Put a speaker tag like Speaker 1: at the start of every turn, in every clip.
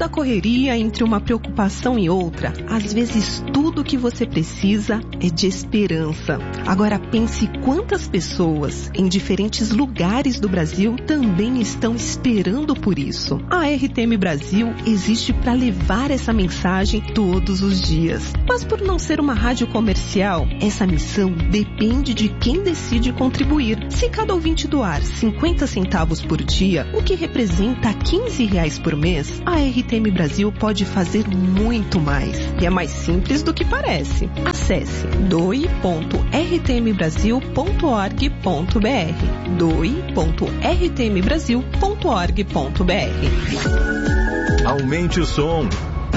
Speaker 1: Nessa correria entre uma preocupação e outra, às vezes tudo que você precisa é de esperança. Agora pense quantas pessoas em diferentes lugares do Brasil também estão esperando por isso. A RTM Brasil existe para levar essa mensagem todos os dias. Mas por não ser uma rádio comercial, essa missão depende de quem decide contribuir. Se cada ouvinte doar 50 centavos por dia, o que representa R$15 por mês, a RTM Brasil pode fazer muito mais. E é mais simples do que parece. Acesse doe.rtmbrasil.org.br doe.rtmbrasil.org.br.
Speaker 2: Aumente o som.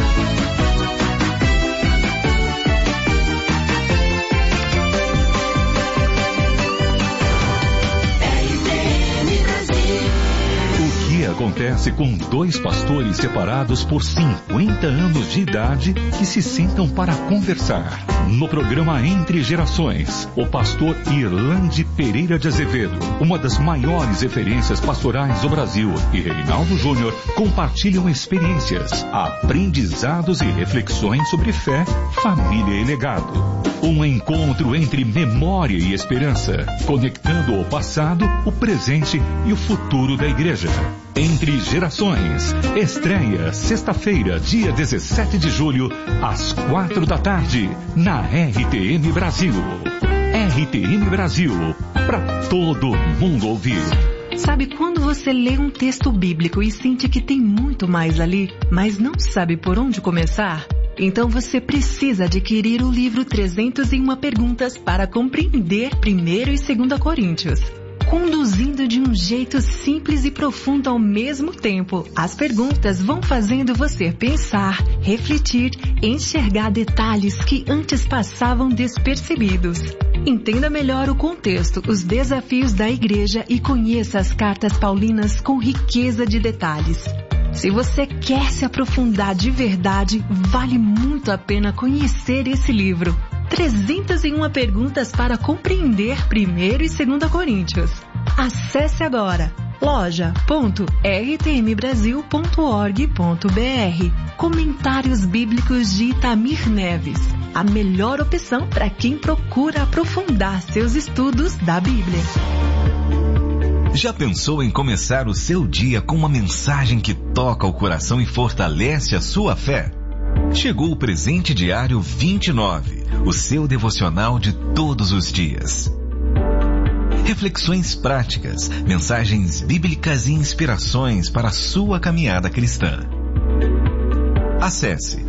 Speaker 3: Acontece com dois pastores separados por 50 anos de idade que se sentam para conversar. No programa Entre Gerações, o pastor Irlande Pereira de Azevedo, uma das maiores referências pastorais do Brasil, e Reinaldo Júnior compartilham experiências, aprendizados e reflexões sobre fé, família e legado. Um encontro entre memória e esperança, conectando o passado, o presente e o futuro da igreja. Entre Gerações, estreia sexta-feira, dia 17 de julho, às 4 da tarde, na RTM Brasil. RTM Brasil, para todo mundo ouvir.
Speaker 4: Sabe quando você lê um texto bíblico e sente que tem muito mais ali, mas não sabe por onde começar? Então você precisa adquirir o livro 301 Perguntas para compreender 1º e 2º Coríntios. Conduzindo de um jeito simples e profundo ao mesmo tempo, as perguntas vão fazendo você pensar, refletir, enxergar detalhes que antes passavam despercebidos. Entenda melhor o contexto, os desafios da igreja e conheça as cartas paulinas com riqueza de detalhes. Se você quer se aprofundar de verdade, vale muito a pena conhecer esse livro. 301 Perguntas para compreender 1º e 2º Coríntios. Acesse agora loja.rtmbrasil.org.br. Comentários Bíblicos de Itamir Neves. A melhor opção para quem procura aprofundar seus estudos da Bíblia.
Speaker 5: Já pensou em começar o seu dia com uma mensagem que toca o coração e fortalece a sua fé? Chegou o Presente Diário 29, o seu devocional de todos os dias. Reflexões práticas, mensagens bíblicas e inspirações para a sua caminhada cristã. Acesse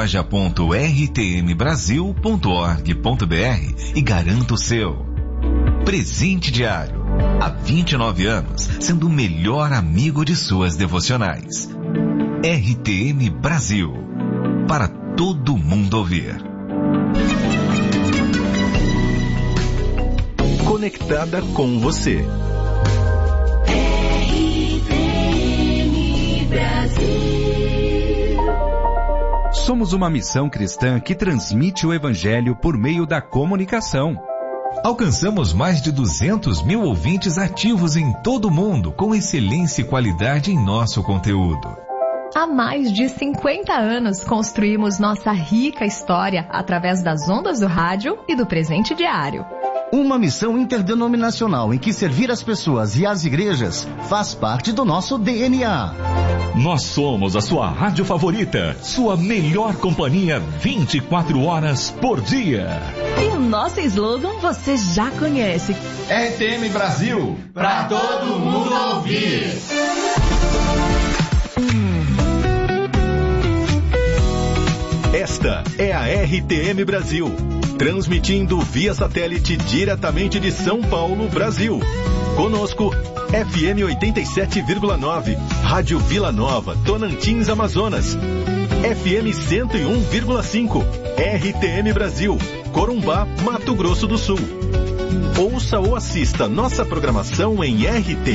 Speaker 5: loja.rtmbrasil.org.br e garanta o seu. Presente Diário, há 29 anos, sendo o melhor amigo de suas devocionais. RTM Brasil, para todo mundo ouvir.
Speaker 2: Conectada com você.
Speaker 6: RTM Brasil.
Speaker 7: Somos uma missão cristã que transmite o Evangelho por meio da comunicação.
Speaker 5: Alcançamos mais de 200 mil ouvintes ativos em todo o mundo, com excelência e qualidade em nosso conteúdo.
Speaker 8: Há mais de 50 anos construímos nossa rica história através das ondas do rádio e do Presente Diário.
Speaker 9: Uma missão interdenominacional em que servir as pessoas e as igrejas faz parte do nosso DNA.
Speaker 3: Nós somos a sua rádio favorita, sua melhor companhia 24 horas por dia.
Speaker 4: E o nosso slogan você já conhece.
Speaker 10: RTM Brasil, pra todo mundo ouvir.
Speaker 2: Esta é a RTM Brasil, transmitindo via satélite diretamente de São Paulo, Brasil. Conosco, FM 87,9, Rádio Vila Nova, Tonantins, Amazonas. FM 101,5, RTM Brasil, Corumbá, Mato Grosso do Sul. Ouça ou assista nossa programação em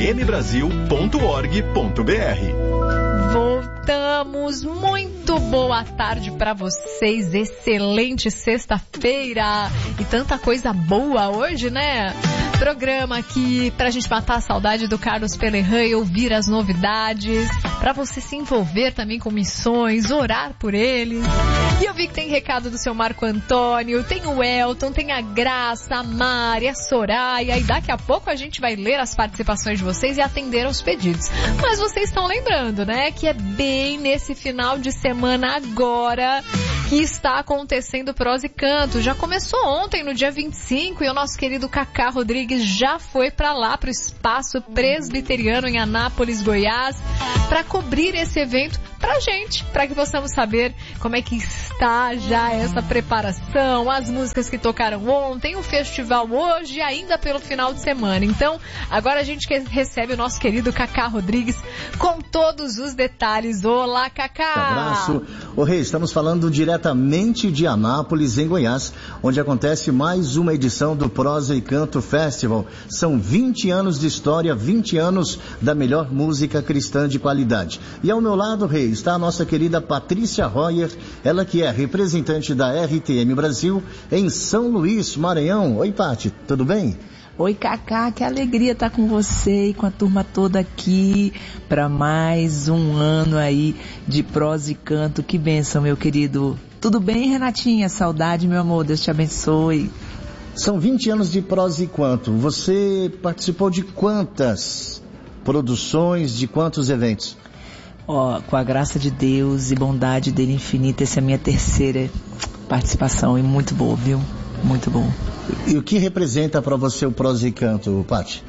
Speaker 2: rtmbrasil.org.br.
Speaker 8: Voltamos, muito boa tarde para vocês, excelente sexta-feira e tanta coisa boa hoje, né? Programa aqui pra gente matar a saudade do Carlos Pelerran e ouvir as novidades, pra você se envolver também com missões, orar por eles. E eu vi que tem recado do seu Marco Antônio, tem o Elton, tem a Graça, a Mari, a Soraya, e daqui a pouco a gente vai ler as participações de vocês e atender aos pedidos. Mas vocês estão lembrando, né, que é bem nesse final de semana agora que está acontecendo Prosa e Canto. Já começou ontem, no dia 25, e o nosso querido Cacá Rodrigues já foi para lá, para o Espaço Presbiteriano em Anápolis, Goiás, para cobrir esse evento pra gente, para que possamos saber como é que está já essa preparação, as músicas que tocaram ontem, o festival hoje e ainda pelo final de semana. Então, agora a gente recebe o nosso querido Cacá Rodrigues com todos os detalhes. Olá, Cacá!
Speaker 9: Um abraço. Ô Rei, estamos falando diretamente de Anápolis, em Goiás, onde acontece mais uma edição do Prosa e Canto Festival. São 20 anos de história, 20 anos da melhor música cristã de qualidade. E ao meu lado, Rei, está a nossa querida Patrícia Royer, ela que é representante da RTM Brasil em São Luís, Maranhão. Oi, Pati, tudo bem?
Speaker 11: Oi, Cacá, que alegria estar com você e com a turma toda aqui para mais um ano aí de Prosa e Canto. Que bênção, meu querido. Tudo bem, Renatinha? Saudade, meu amor. Deus te abençoe.
Speaker 9: São 20 anos de Prosa e Canto. Você participou de quantas produções, de quantos eventos?
Speaker 11: Com a graça de Deus e bondade dele infinita, essa é a minha terceira participação e muito boa, viu? Muito bom.
Speaker 9: E o que representa para você o Prosa e Canto, Paty?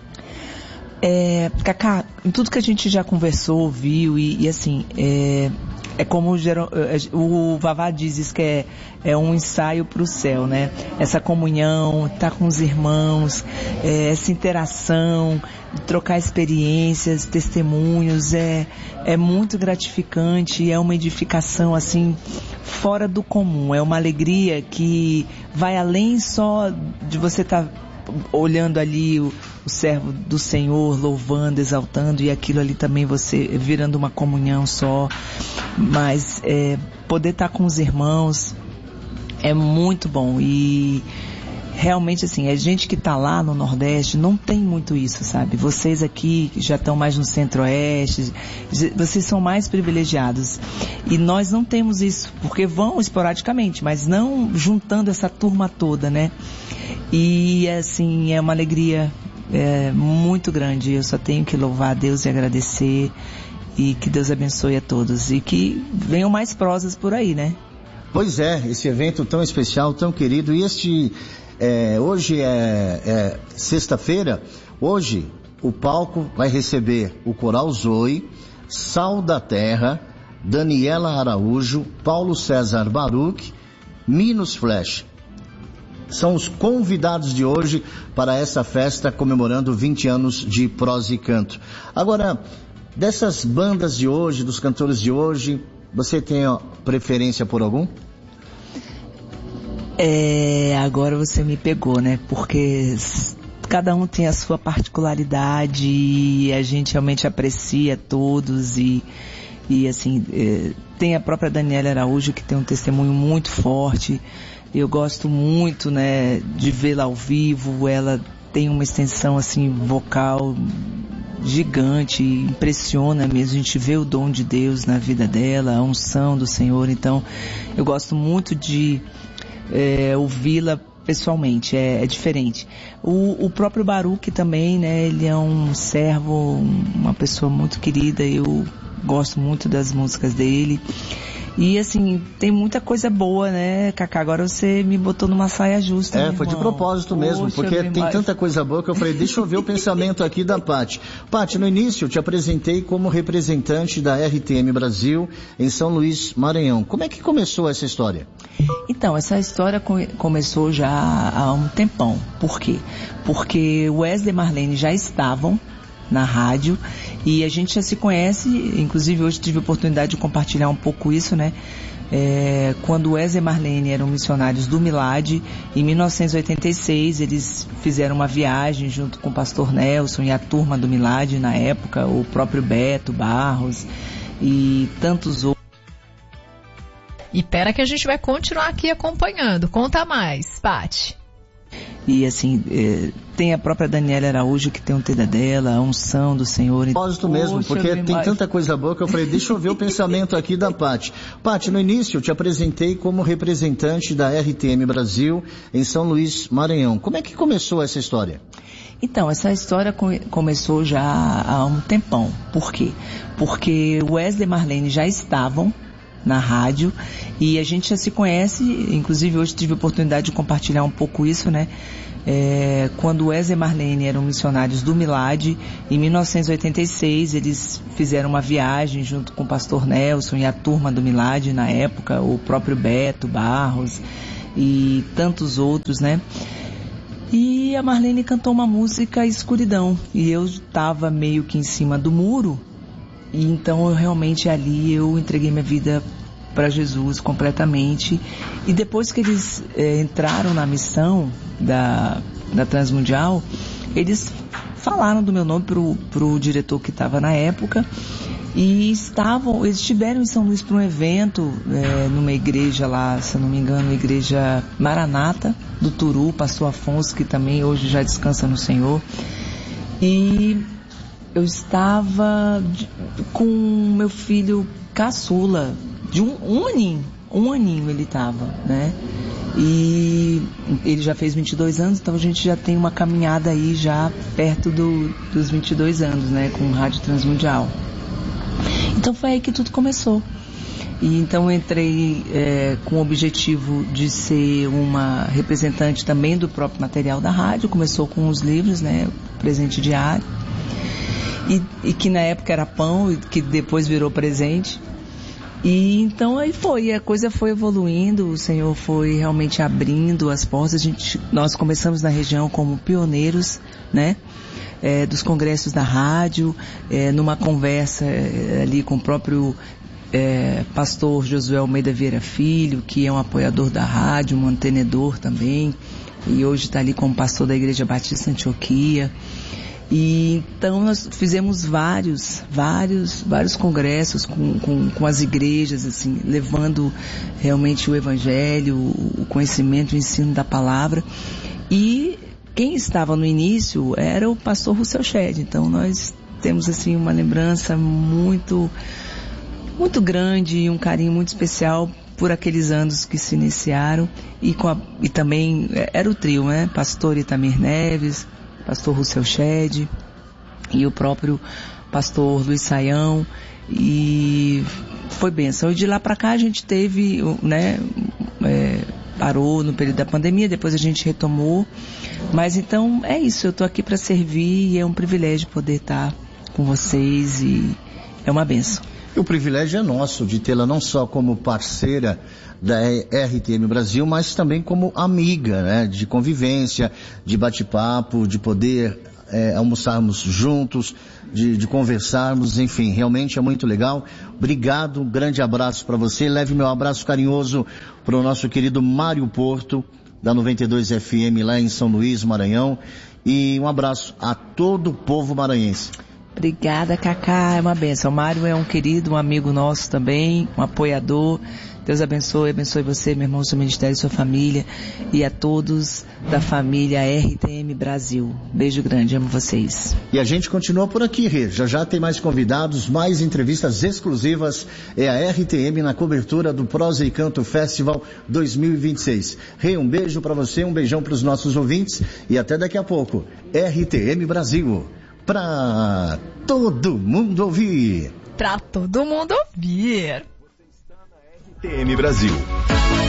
Speaker 11: Cacá, em tudo que a gente já conversou, viu, e assim, é como o Vavá diz, isso que é um ensaio para o céu, né? Essa comunhão, estar com os irmãos, essa interação, trocar experiências, testemunhos, é muito gratificante, é uma edificação assim fora do comum, é uma alegria que vai além só de você estar olhando ali o servo do Senhor, louvando, exaltando, e aquilo ali também você virando uma comunhão só, mas poder estar com os irmãos é muito bom. E realmente assim, a gente que está lá no Nordeste não tem muito isso, sabe? Vocês aqui que já estão mais no Centro-Oeste, vocês são mais privilegiados. E nós não temos isso, porque vão esporadicamente, mas não juntando essa turma toda, né? E assim, é uma alegria muito grande. Eu só tenho que louvar a Deus e agradecer, e que Deus abençoe a todos. E que venham mais prosas por aí, né?
Speaker 9: Pois é, esse evento tão especial, tão querido. E hoje é sexta-feira. Hoje o palco vai receber o Coral Zoe, Sal da Terra, Daniela Araújo, Paulo César Baruch, Minos Flash. São os convidados de hoje para essa festa comemorando 20 anos de Prosa e Canto. Agora, dessas bandas de hoje, dos cantores de hoje, você tem preferência por algum?
Speaker 11: Agora você me pegou, né? Porque cada um tem a sua particularidade e a gente realmente aprecia todos e assim, tem a própria Daniela Araújo, que tem um testemunho muito forte. Eu gosto muito, né, de vê-la ao vivo. Ela tem uma extensão assim vocal gigante, impressiona mesmo. A gente vê o dom de Deus na vida dela, a unção do Senhor. Então, eu gosto muito de ouvi-la pessoalmente, é diferente. O próprio Baruch também, né, ele é um servo, uma pessoa muito querida. Eu gosto muito das músicas dele. E assim, tem muita coisa boa, né, Cacá? Agora você me botou numa saia justa.
Speaker 9: Foi de propósito mesmo. Poxa, porque tem tanta coisa boa que eu falei, deixa eu ver o pensamento aqui da Paty. Paty, no início eu te apresentei como representante da RTM Brasil em São Luís, Maranhão. Como é que começou essa história?
Speaker 11: Então, essa história começou já há um tempão. Por quê? Porque Wesley e Marlene já estavam na rádio e a gente já se conhece. Inclusive hoje tive a oportunidade de compartilhar um pouco isso, né? Quando Wesley e Marlene eram missionários do Milad, em 1986 eles fizeram uma viagem junto com o pastor Nelson e a turma do Milad na época, o próprio Beto Barros e tantos outros.
Speaker 8: E pera que a gente vai continuar aqui acompanhando. Conta mais, Paty.
Speaker 11: E assim, tem a própria Daniela Araújo, que tem um TD dela, a unção do Senhor.
Speaker 9: Propósito mesmo, porque tem tanta coisa boa que eu falei, deixa eu ver o pensamento aqui da Paty. Paty, no início eu te apresentei como representante da RTM Brasil em São Luís, Maranhão. Como é que começou essa história?
Speaker 11: Então, essa história começou já há um tempão. Por quê? Porque o Wesley e Marlene já estavam na rádio e a gente já se conhece, inclusive hoje tive a oportunidade de compartilhar um pouco isso, né? Quando Wesley e Marlene eram missionários do Milad, em 1986 eles fizeram uma viagem junto com o pastor Nelson e a turma do Milad na época, o próprio Beto Barros e tantos outros, né? E a Marlene cantou uma música Escuridão e eu estava meio que em cima do muro e então eu realmente ali eu entreguei minha vida para Jesus completamente. E depois que eles entraram na missão da Transmundial, eles falaram do meu nome pro diretor que estava na época e eles estiveram em São Luís para um evento numa igreja lá, se eu não me engano, a igreja Maranata do Turu, pastor Afonso, que também hoje já descansa no Senhor. E eu estava com meu filho caçula, de um aninho ele estava, né? E ele já fez 22 anos, então a gente já tem uma caminhada aí já perto dos 22 anos, né? Com Rádio Transmundial. Então foi aí que tudo começou. E então eu entrei com o objetivo de ser uma representante também do próprio material da rádio. Começou com os livros, né? Presente diário. E que na época era pão, e que depois virou presente. E então aí a coisa foi evoluindo, o Senhor foi realmente abrindo as portas. Nós começamos na região como pioneiros, né? Dos congressos da rádio, numa conversa ali com o próprio pastor Josué Almeida Vieira Filho, que é um apoiador da rádio, um mantenedor também, e hoje está ali como pastor da Igreja Batista Antioquia. E então nós fizemos vários congressos com as igrejas, assim, levando realmente o evangelho, o conhecimento, o ensino da palavra. E quem estava no início era o pastor Russell Shedd. Então nós temos assim uma lembrança muito grande e um carinho muito especial por aqueles anos que se iniciaram. E também era o trio, né? Pastor Itamir Neves, pastor Russell Shedd e o próprio pastor Luiz Saião, e foi bênção. E de lá para cá a gente teve, né, parou no período da pandemia, depois a gente retomou, mas então é isso, eu estou aqui para servir e é um privilégio poder estar com vocês e é uma bênção.
Speaker 9: O privilégio é nosso de tê-la não só como parceira da RTM Brasil, mas também como amiga, né? De convivência, de bate-papo, de poder almoçarmos juntos, de conversarmos, enfim, realmente é muito legal. Obrigado, um grande abraço para você. Leve meu abraço carinhoso para o nosso querido Mário Porto, da 92 FM lá em São Luís, Maranhão, e um abraço a todo o povo maranhense.
Speaker 11: Obrigada, Cacá, é uma bênção. O Mário é um querido, um amigo nosso também, um apoiador. Deus abençoe você, meu irmão, seu ministério e sua família, e a todos da família RTM Brasil. Beijo grande, amo vocês.
Speaker 9: E a gente continua por aqui, Rê. Já tem mais convidados, mais entrevistas exclusivas. É a RTM na cobertura do Prosa e Canto Festival 2026. Rê, um beijo para você, um beijão para os nossos ouvintes e até daqui a pouco. RTM Brasil. Pra todo mundo ouvir.
Speaker 8: Pra todo mundo ouvir.
Speaker 2: RTM Brasil.